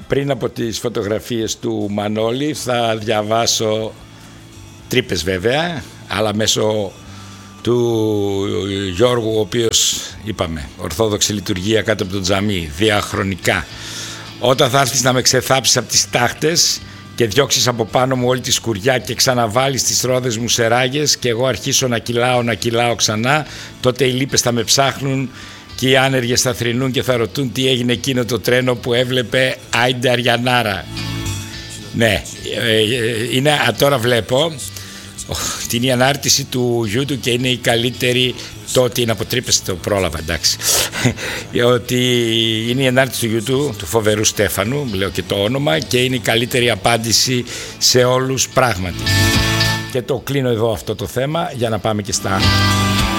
πριν από τις φωτογραφίες του Μανώλη θα διαβάσω τρύπες βέβαια, αλλά μέσω του Γιώργου, ο οποίος είπαμε ορθόδοξη λειτουργία κάτω από το τζαμί διαχρονικά. Όταν θα έρθεις να με ξεθάψεις από τις τάχτες και διώξεις από πάνω μου όλη τη σκουριά και ξαναβάλεις τις ρόδες μου σε ράγες και εγώ αρχίσω να κυλάω ξανά, τότε οι λύπες θα με ψάχνουν και οι άνεργες θα θρηνούν και θα ρωτούν τι έγινε εκείνο το τρένο που έβλεπε Άιντε Αριανάρα. Ναι, τώρα βλέπω την η ανάρτηση του γιού του και είναι η καλύτερη. Το ότι είναι από τρύπες το πρόλαβα, εντάξει. Ότι είναι η ανάρτηση του γιού του φοβερού Στέφανου, λέω και το όνομα, και είναι η καλύτερη απάντηση σε όλους πράγματι. Και το κλείνω εδώ αυτό το θέμα για να πάμε και στα